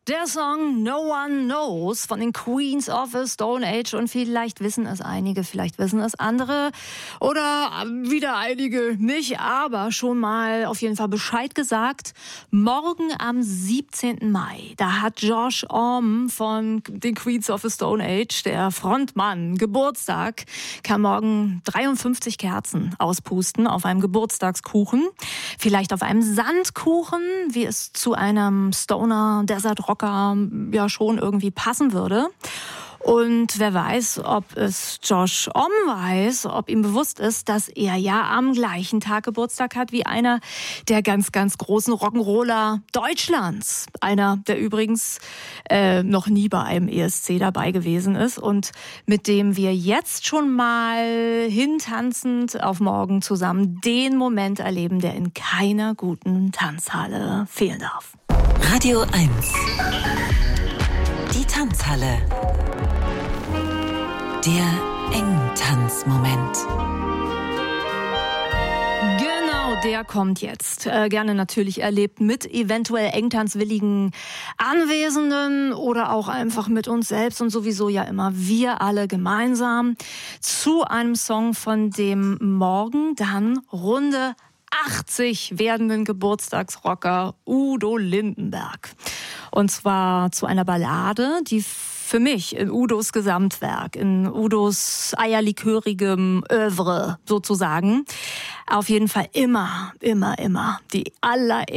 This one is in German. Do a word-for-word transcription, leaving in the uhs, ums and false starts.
Der Song No One Knows von den Queens of the Stone Age, und vielleicht wissen es einige, vielleicht wissen es andere oder wieder einige nicht, aber schon mal auf jeden Fall Bescheid gesagt. Morgen am siebzehnten Mai, da hat Josh Homme von den Queens of the Stone Age, der Frontmann, Geburtstag, kann morgen dreiundfünfzig Kerzen auspusten auf einem Geburtstagskuchen, vielleicht auf einem Sandkuchen, wie es zu einem Stoner Desert Rocker ja schon irgendwie passen würde. Und wer weiß, ob es Josh Homme weiß, ob ihm bewusst ist, dass er ja am gleichen Tag Geburtstag hat wie einer der ganz, ganz großen Rock'n'Roller Deutschlands. Einer, der übrigens äh, noch nie bei einem E S C dabei gewesen ist und mit dem wir jetzt schon mal hintanzend auf morgen zusammen den Moment erleben, der in keiner guten Tanzhalle fehlen darf. Radio eins. Die Tanzhalle. Der Engtanzmoment. Genau, der kommt jetzt. Äh, gerne natürlich erlebt mit eventuell engtanzwilligen Anwesenden oder auch einfach mit uns selbst und sowieso ja immer wir alle gemeinsam zu einem Song von dem morgen dann Runde achtzig werdenden Geburtstagsrocker Udo Lindenberg. Und zwar zu einer Ballade, die für mich in Udos Gesamtwerk, in Udos eierlikörigem Œuvre sozusagen, auf jeden Fall immer, immer, immer die allererste